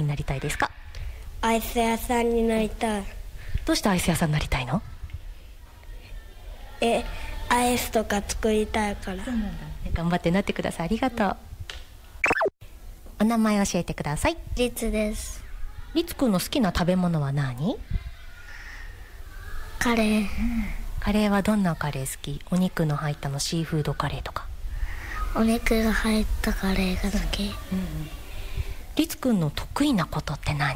なりたいですか？ アイス屋さんになりたい。 どうしてアイス屋さんになりたいの？ アイスとか作りたいから。 そうなんだ、頑張ってなってください。ありがとう。お名前教えてください。 りつです。 りつくんの好きな食べ物は何？ カレー。 カレーはどんなカレー好き？お肉の入ったの、シーフードカレーとか？ お肉が入ったカレーが好き。 りつくんの得意なことって何？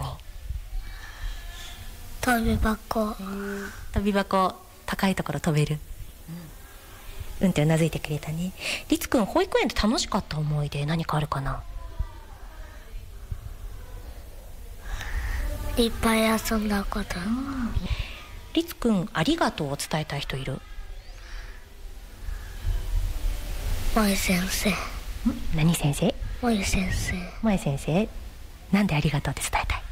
飛び箱。 飛び箱、高いところ飛べる？ってうなずいてくれたね。りつくん、保育園で楽しかった思い出何かあるかな？ いっぱい遊んだこと。 りつくん、ありがとうを伝えたい人いる？ 萌先生。 何先生？ 萌先生。 萌先生、なんでありがとうって伝えた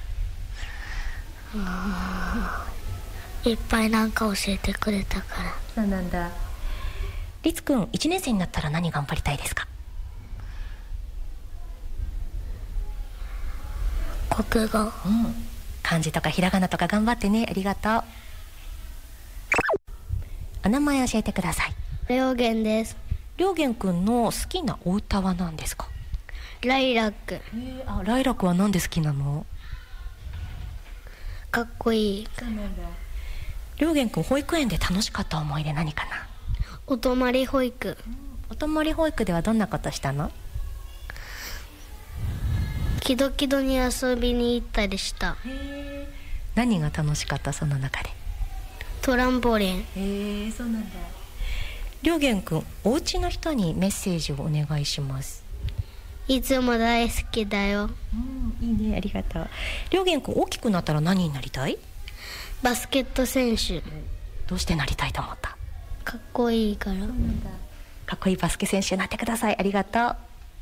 い？ いっぱいなんか教えてくれたから。 そうなんだ。りつくん、1年生になったら何頑張りたいですか？ 国語。 漢字とかひらがなとか頑張ってね。ありがとう。お名前教えてください。 りょうげんです。 りょうげんくんの好きなお歌は何ですか？ ライラック。 ライラックはなんで好きなの？ かっこいい。 りょうげんくん、保育園で楽しかった思い出何かな？ お泊まり保育。 お泊まり保育ではどんなことしたの？ キドキドに遊びに行ったりした。 何が楽しかった？その中で。 トランポリン。 そうなんだ。りょうげんくん、お家の人にメッセージをお願いします。 いつも大好きだよ。 いいね、ありがとう。りょうげんくん、大きくなったら何になりたい？ バスケット選手。 どうしてなりたいと思った？ かっこいいから。 かっこいいバスケ選手になってください。ありがとう。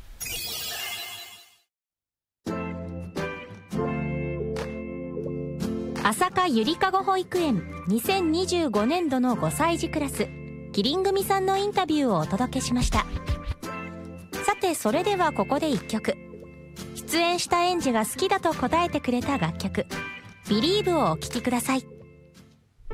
朝霞ゆりかご保育園2025年度の5歳児クラス、キリン組さんのインタビューをお届けしました。さて、それではここで1曲。出演した園児が好きだと答えてくれた楽曲「Believe」をお聴きください。